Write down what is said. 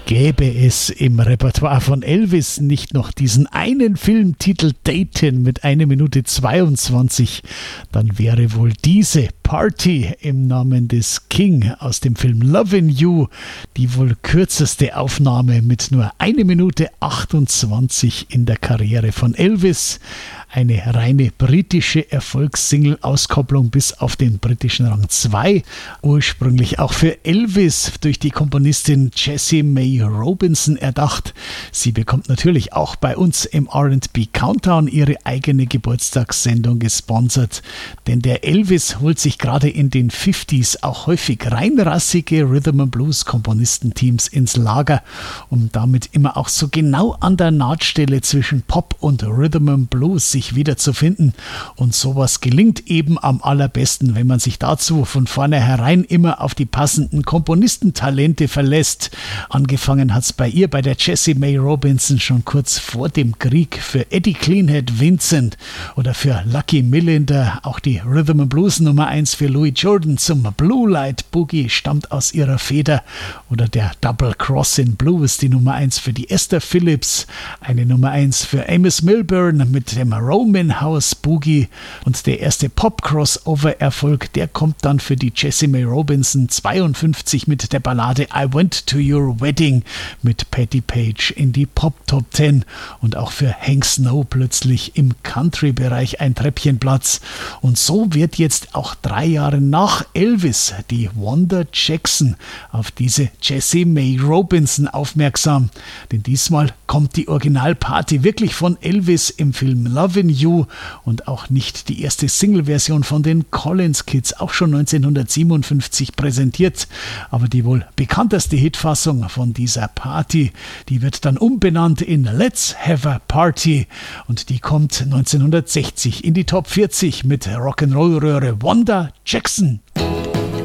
Gäbe es im Repertoire von Elvis nicht noch diesen einen Filmtitel Datin mit 1 Minute 22, dann wäre wohl diese Party im Namen des King aus dem Film Lovin' You die wohl kürzeste Aufnahme mit nur 1 Minute 28 in der Karriere von Elvis. Eine reine britische Erfolgssingle-Auskopplung bis auf den britischen Rang 2. Ursprünglich auch für Elvis durch die Komponistin Jessie May Robinson erdacht. Sie bekommt natürlich auch bei uns im R&B Countdown ihre eigene Geburtstagssendung gesponsert. Denn der Elvis holt sich gerade in den 50s auch häufig reinrassige Rhythm-and-Blues-Komponistenteams ins Lager, um damit immer auch so genau an der Nahtstelle zwischen Pop und Rhythm-and-Blues sich wiederzufinden. Und sowas gelingt eben am allerbesten, wenn man sich dazu von vornherein immer auf die passenden Komponistentalente verlässt. Angefangen hat es bei ihr, bei der Jessie May Robinson, schon kurz vor dem Krieg für Eddie Cleanhead Vincent oder für Lucky Millinder. Auch die Rhythm and Blues Nummer 1 für Louis Jordan zum Blue Light Boogie stammt aus ihrer Feder. Oder der Double Crossin' Blues, die Nummer 1 für die Esther Phillips, eine Nummer 1 für Amos Milburn mit dem Roman House Boogie. Und der erste Pop-Crossover-Erfolg, der kommt dann für die Jessie May Robinson 52 mit der Ballade I Went to Your Wedding mit Patti Page in die Pop-Top 10. Und auch für Hank Snow plötzlich im Country-Bereich ein Treppchenplatz. Und so wird jetzt auch 3 Jahre nach Elvis die Wanda Jackson auf diese Jessie May Robinson aufmerksam. Denn diesmal kommt die Originalparty wirklich von Elvis im Film Lovin' You und auch nicht die erste Single-Version von den Collins Kids, auch schon 1957 präsentiert. Aber die wohl bekannteste Hitfassung von dieser Party, die wird dann umbenannt in Let's Have a Party und die kommt 1960 in die Top 40 mit Rock'n'Roll-Röhre Wanda Jackson.